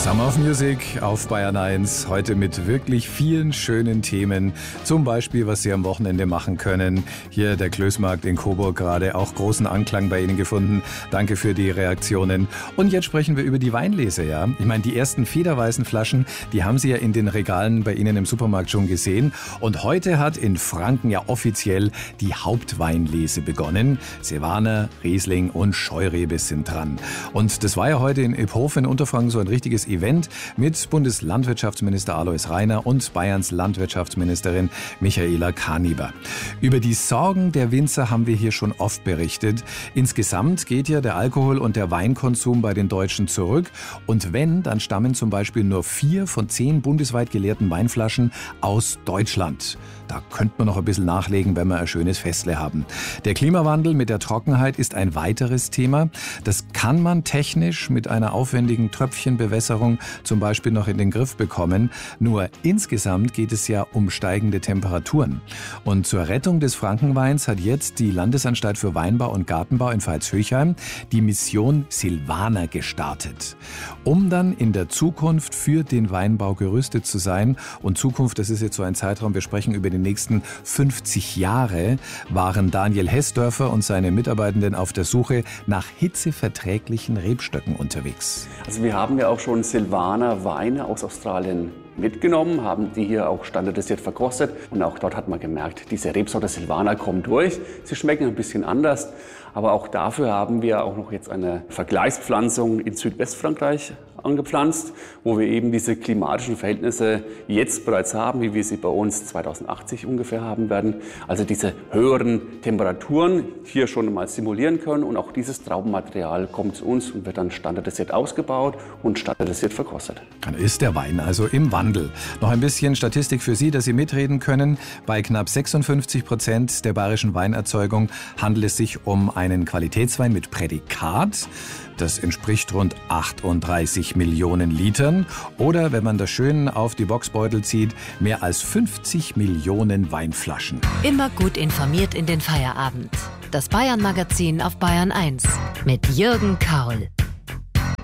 Summer of Music auf Bayern 1, heute mit wirklich vielen schönen Themen. Zum Beispiel, was Sie am Wochenende machen können. Hier der Klößmarkt in Coburg gerade, auch großen Anklang bei Ihnen gefunden. Danke für die Reaktionen. Und jetzt sprechen wir über die Weinlese, ja. Ich meine, die ersten federweißen Flaschen, die haben Sie ja in den Regalen bei Ihnen im Supermarkt schon gesehen. Und heute hat in Franken ja offiziell die Hauptweinlese begonnen. Silvaner, Riesling und Scheurebe sind dran. Und das war ja heute in Iphofen in Unterfranken so ein richtiges Event mit Bundeslandwirtschaftsminister Alois Rainer und Bayerns Landwirtschaftsministerin Michaela Kaniber. Über die Sorgen der Winzer haben wir hier schon oft berichtet. Insgesamt geht ja der Alkohol- und der Weinkonsum bei den Deutschen zurück. Und wenn, dann stammen zum Beispiel nur 4 von 10 bundesweit geleerten Weinflaschen aus Deutschland. Da könnte man noch ein bisschen nachlegen, wenn wir ein schönes Festle haben. Der Klimawandel mit der Trockenheit ist ein weiteres Thema. Das kann man technisch mit einer aufwendigen Tröpfchenbewässerung zum Beispiel noch in den Griff bekommen. Nur insgesamt geht es ja um steigende Temperaturen. Und zur Rettung des Frankenweins hat jetzt die Landesanstalt für Weinbau und Gartenbau in Pfalz-Höchheim die Mission Silvaner gestartet. Um dann in der Zukunft für den Weinbau gerüstet zu sein. Und Zukunft, das ist jetzt so ein Zeitraum, wir sprechen über den nächsten 50 Jahre, waren Daniel Hessdörfer und seine Mitarbeitenden auf der Suche nach hitzeverträglichen Rebstöcken unterwegs. Also wir haben ja auch schon Silvaner Weine aus Australien mitgenommen, haben die hier auch standardisiert verkostet und auch dort hat man gemerkt, diese Rebsorte Silvaner kommt durch. Sie schmecken ein bisschen anders, aber auch dafür haben wir auch noch jetzt eine Vergleichspflanzung in Südwestfrankreich angepflanzt, wo wir eben diese klimatischen Verhältnisse jetzt bereits haben, wie wir sie bei uns 2080 ungefähr haben werden. Also diese höheren Temperaturen hier schon mal simulieren können und auch dieses Traubenmaterial kommt zu uns und wird dann standardisiert ausgebaut und standardisiert verkostet. Dann ist der Wein also im Wandel. Noch ein bisschen Statistik für Sie, dass Sie mitreden können. Bei knapp 56% der bayerischen Weinerzeugung handelt es sich um einen Qualitätswein mit Prädikat. Das entspricht rund 38 Millionen Litern. Oder, wenn man das schön auf die Boxbeutel zieht, mehr als 50 Millionen Weinflaschen. Immer gut informiert in den Feierabend. Das Bayern-Magazin auf Bayern 1 mit Jürgen Kaul.